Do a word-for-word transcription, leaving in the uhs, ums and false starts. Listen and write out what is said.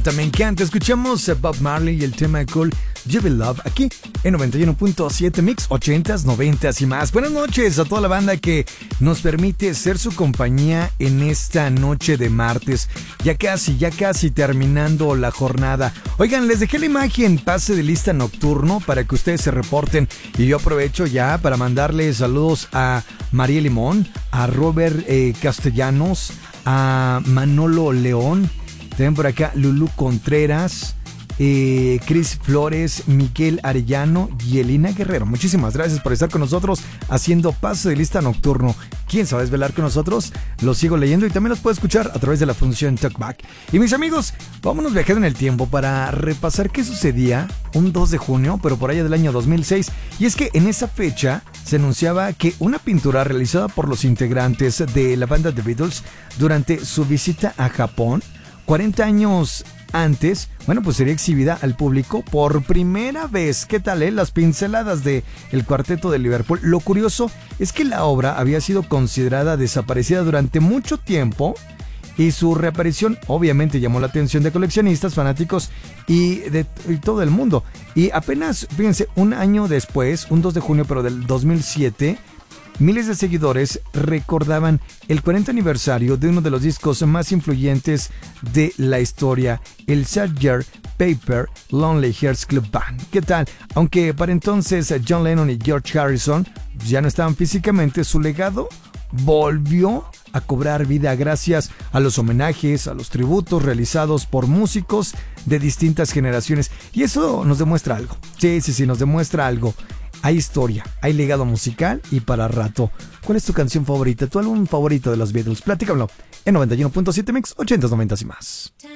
encanta, me encanta. Escuchamos a Bob Marley y el tema Cool You Will Love aquí en noventa y uno punto siete Mix, ochentas, noventas y más. Buenas noches a toda la banda que nos permite ser su compañía en esta noche de martes. Ya casi, ya casi terminando la jornada. Oigan, les dejé la imagen pase de lista nocturno para que ustedes se reporten. Y yo aprovecho ya para mandarles saludos a María Limón, a Robert eh, Castellanos, a Manolo León, también por acá Lulú Contreras, eh, Cris Flores, Miguel Arellano y Elina Guerrero. Muchísimas gracias por estar con nosotros haciendo pase de lista nocturno. ¿Quién sabe desvelar con nosotros? Los sigo leyendo y también los puedo escuchar a través de la función Talkback. Y mis amigos, vámonos viajando en el tiempo para repasar qué sucedía un dos de junio, pero por allá del año dos mil seis. Y es que en esa fecha se anunciaba que una pintura realizada por los integrantes de la banda The Beatles durante su visita a Japón, cuarenta años antes, bueno, pues sería exhibida al público por primera vez. ¿Qué tal, eh? Las pinceladas de el Cuarteto de Liverpool. Lo curioso es que la obra había sido considerada desaparecida durante mucho tiempo y su reaparición obviamente llamó la atención de coleccionistas, fanáticos y de y todo el mundo. Y apenas, fíjense, un año después, un dos de junio pero del dos mil siete, miles de seguidores recordaban el cuarenta aniversario de uno de los discos más influyentes de la historia, el sargento Paper Lonely Hearts Club Band. ¿Qué tal? Aunque para entonces John Lennon y George Harrison ya no estaban físicamente, su legado volvió a cobrar vida gracias a los homenajes, a los tributos realizados por músicos de distintas generaciones. Y eso nos demuestra algo. Sí, sí, sí, nos demuestra algo. Hay historia, hay legado musical y para rato. ¿Cuál es tu canción favorita, tu álbum favorito de los Beatles? Platícamelo en noventa y uno punto siete Mix, ochentas, noventas y más.